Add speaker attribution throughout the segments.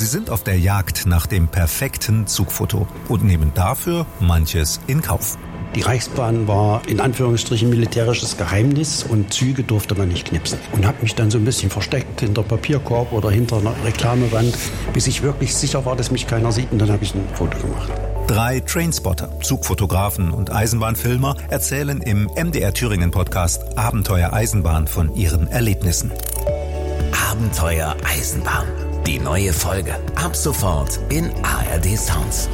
Speaker 1: Sie sind auf der Jagd nach dem perfekten Zugfoto und nehmen dafür manches in Kauf.
Speaker 2: Die Reichsbahn war in Anführungsstrichen militärisches Geheimnis und Züge durfte man nicht knipsen. Und habe mich dann so ein bisschen versteckt hinter Papierkorb oder hinter einer Reklamewand, bis ich wirklich sicher war, dass mich keiner sieht, und dann habe ich ein Foto gemacht.
Speaker 1: 3 Trainspotter, Zugfotografen und Eisenbahnfilmer erzählen im MDR Thüringen Podcast Abenteuer Eisenbahn von ihren Erlebnissen.
Speaker 3: Abenteuer Eisenbahn. Die neue Folge ab sofort in ARD Sounds.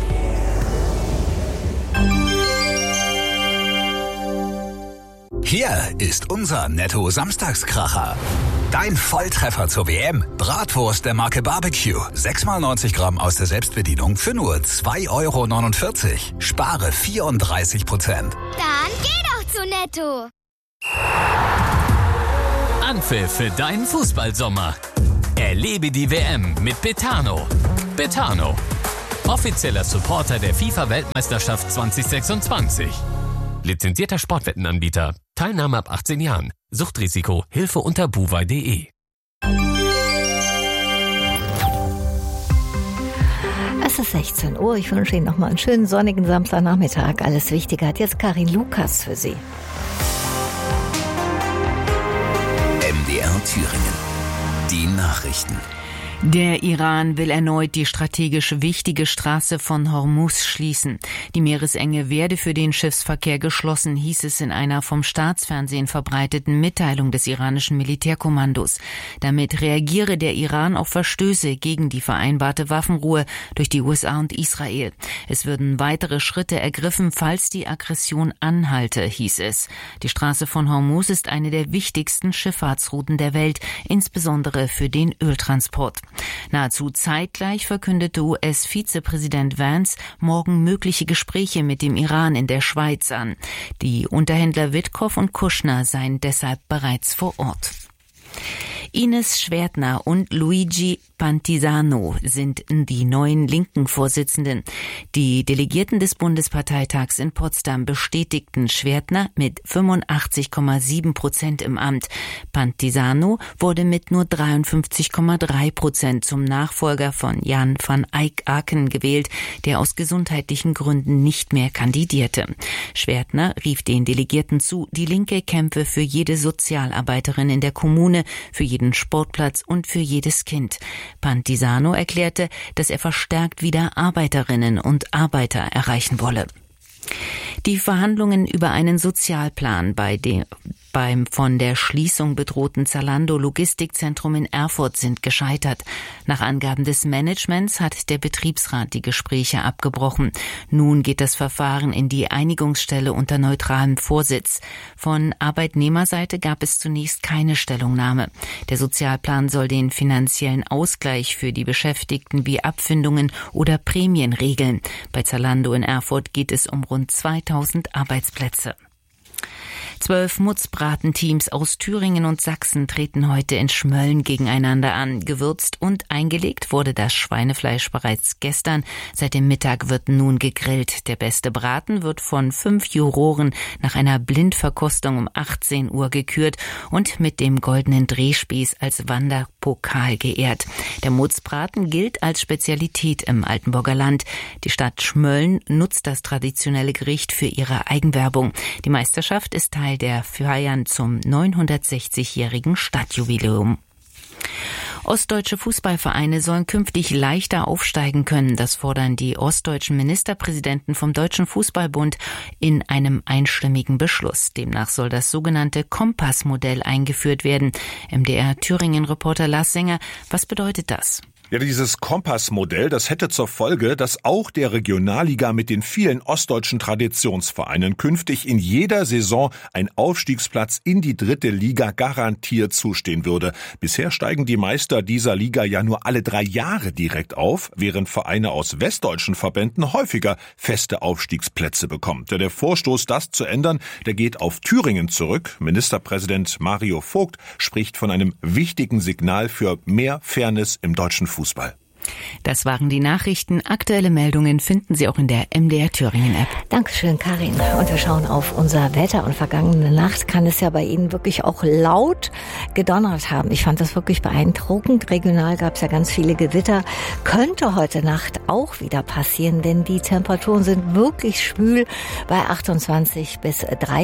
Speaker 4: Hier ist unser Netto-Samstagskracher. Dein Volltreffer zur WM. Bratwurst der Marke Barbecue. 6x90 Gramm aus der Selbstbedienung für nur 2,49 €. Spare 34%.
Speaker 5: Dann geh doch zu Netto.
Speaker 6: Anpfiff für deinen Fußballsommer. Erlebe die WM mit Betano. Betano, offizieller Supporter der FIFA-Weltmeisterschaft 2026. Lizenzierter Sportwettenanbieter. Teilnahme ab 18 Jahren. Suchtrisiko. Hilfe unter buwei.de.
Speaker 7: Es ist 16 Uhr. Ich wünsche Ihnen nochmal einen schönen sonnigen Samstagnachmittag. Alles Wichtige hat jetzt Karin Lukas für Sie.
Speaker 3: MDR Thüringen. Die Nachrichten.
Speaker 8: Der Iran will erneut die strategisch wichtige Straße von Hormuz schließen. Die Meeresenge werde für den Schiffsverkehr geschlossen, hieß es in einer vom Staatsfernsehen verbreiteten Mitteilung des iranischen Militärkommandos. Damit reagiere der Iran auf Verstöße gegen die vereinbarte Waffenruhe durch die USA und Israel. Es würden weitere Schritte ergriffen, falls die Aggression anhalte, hieß es. Die Straße von Hormuz ist eine der wichtigsten Schifffahrtsrouten der Welt, insbesondere für den Öltransport. Nahezu zeitgleich verkündete US-Vizepräsident Vance morgen mögliche Gespräche mit dem Iran in der Schweiz an. Die Unterhändler Witkow und Kushner seien deshalb bereits vor Ort. Ines Schwertner und Luigi Pantisano sind die neuen linken Vorsitzenden. Die Delegierten des Bundesparteitags in Potsdam bestätigten Schwertner mit 85,7% im Amt. Pantisano wurde mit nur 53,3% zum Nachfolger von Jan van Aken gewählt, der aus gesundheitlichen Gründen nicht mehr kandidierte. Schwertner rief den Delegierten zu, die Linke kämpfe für jede Sozialarbeiterin in der Kommune, für jeden Sportplatz und für jedes Kind. Pantisano erklärte, dass er verstärkt wieder Arbeiterinnen und Arbeiter erreichen wolle. Die Verhandlungen über einen Sozialplan beim von der Schließung bedrohten Zalando-Logistikzentrum in Erfurt sind gescheitert. Nach Angaben des Managements hat der Betriebsrat die Gespräche abgebrochen. Nun geht das Verfahren in die Einigungsstelle unter neutralem Vorsitz. Von Arbeitnehmerseite gab es zunächst keine Stellungnahme. Der Sozialplan soll den finanziellen Ausgleich für die Beschäftigten wie Abfindungen oder Prämien regeln. Bei Zalando in Erfurt geht es um rund 2000 Arbeitsplätze. 12 Mutzbratenteams aus Thüringen und Sachsen treten heute in Schmölln gegeneinander an. Gewürzt und eingelegt wurde das Schweinefleisch bereits gestern. Seit dem Mittag wird nun gegrillt. Der beste Braten wird von 5 Juroren nach einer Blindverkostung um 18 Uhr gekürt und mit dem goldenen Drehspieß als Wanderpokal geehrt. Der Mutzbraten gilt als Spezialität im Altenburger Land. Die Stadt Schmölln nutzt das traditionelle Gericht für ihre Eigenwerbung. Die Meisterschaft ist Teil der Feiern zum 960-jährigen Stadtjubiläum. Ostdeutsche Fußballvereine sollen künftig leichter aufsteigen können. Das fordern die ostdeutschen Ministerpräsidenten vom Deutschen Fußballbund in einem einstimmigen Beschluss. Demnach soll das sogenannte Kompassmodell eingeführt werden. MDR-Thüringen-Reporter Lars Sänger, was bedeutet das?
Speaker 9: Ja, dieses Kompassmodell, das hätte zur Folge, dass auch der Regionalliga mit den vielen ostdeutschen Traditionsvereinen künftig in jeder Saison ein Aufstiegsplatz in die 3. Liga garantiert zustehen würde. Bisher steigen die Meister dieser Liga ja nur alle 3 Jahre direkt auf, während Vereine aus westdeutschen Verbänden häufiger feste Aufstiegsplätze bekommen. Der Vorstoß, das zu ändern, der geht auf Thüringen zurück. Ministerpräsident Mario Vogt spricht von einem wichtigen Signal für mehr Fairness im deutschen Fußball.
Speaker 8: Das waren die Nachrichten. Aktuelle Meldungen finden Sie auch in der MDR Thüringen App.
Speaker 7: Dankeschön, Karin. Und wir schauen auf unser Wetter. Und vergangene Nacht kann es ja bei Ihnen wirklich auch laut gedonnert haben. Ich fand das wirklich beeindruckend. Regional gab es ja ganz viele Gewitter. Könnte heute Nacht auch wieder passieren, denn die Temperaturen sind wirklich schwül. Bei 28 bis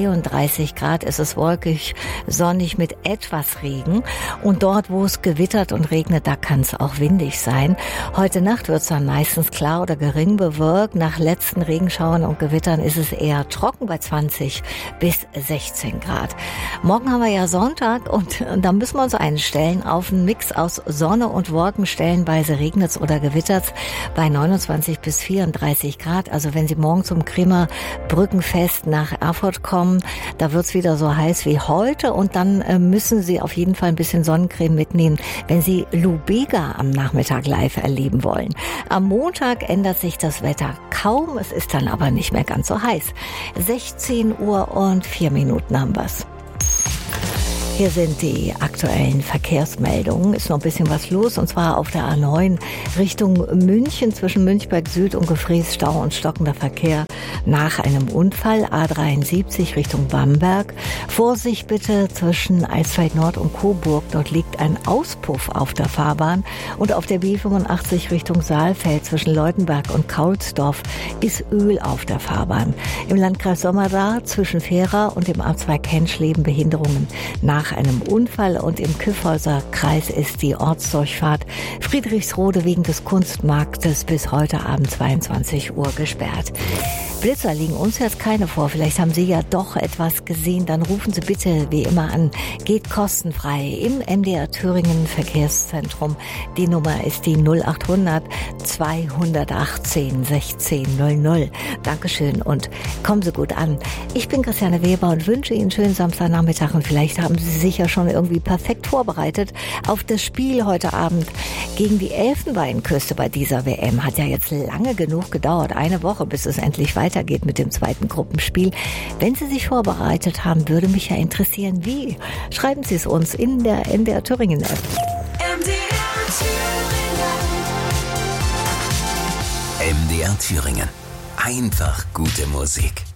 Speaker 7: 33 Grad ist es wolkig, sonnig mit etwas Regen. Und dort, wo es gewittert und regnet, da kann es auch windig sein. Heute Nacht wird es dann meistens klar oder gering bewölkt. Nach letzten Regenschauern und Gewittern ist es eher trocken bei 20 bis 16 Grad. Morgen haben wir ja Sonntag und da müssen wir uns einstellen auf einen Mix aus Sonne und Wolken. Stellenweise regnet es oder gewittert bei 29 bis 34 Grad. Also wenn Sie morgen zum Kremer Brückenfest nach Erfurt kommen, da wird es wieder so heiß wie heute und dann müssen Sie auf jeden Fall ein bisschen Sonnencreme mitnehmen, wenn Sie Lubega am Nachmittag live erleben wollen. Am Montag ändert sich das Wetter kaum, es ist dann aber nicht mehr ganz so heiß. 16 Uhr und 4 Minuten haben wir's. Hier sind die aktuellen Verkehrsmeldungen. Ist noch ein bisschen was los, und zwar auf der A9 Richtung München zwischen Münchberg Süd und Gefrees Stau und stockender Verkehr nach einem Unfall. A73 Richtung Bamberg. Vorsicht bitte zwischen Eisfeld Nord und Coburg. Dort liegt ein Auspuff auf der Fahrbahn. Und auf der B85 Richtung Saalfeld zwischen Leutenberg und Kaulsdorf ist Öl auf der Fahrbahn. Im Landkreis Sommerda zwischen Fehra und dem A2 Kenschleben Behinderungen nach einem Unfall, und im Kyffhäuser Kreis ist die Ortsdurchfahrt Friedrichsrode wegen des Kunstmarktes bis heute Abend 22 Uhr gesperrt. Blitzer liegen uns jetzt keine vor. Vielleicht haben Sie ja doch etwas gesehen. Dann rufen Sie bitte wie immer an. Geht kostenfrei im MDR Thüringen Verkehrszentrum. Die Nummer ist die 0800 218 1600. Dankeschön und kommen Sie gut an. Ich bin Christiane Weber und wünsche Ihnen einen schönen Samstagnachmittag, und vielleicht haben Sie sich ja schon irgendwie perfekt vorbereitet auf das Spiel heute Abend gegen die Elfenbeinküste bei dieser WM. Hat ja jetzt lange genug gedauert, eine Woche, bis es endlich weitergeht mit dem zweiten Gruppenspiel. Wenn Sie sich vorbereitet haben, würde mich ja interessieren, wie. Schreiben Sie es uns in der MDR Thüringen App.
Speaker 3: MDR Thüringen. Einfach gute Musik.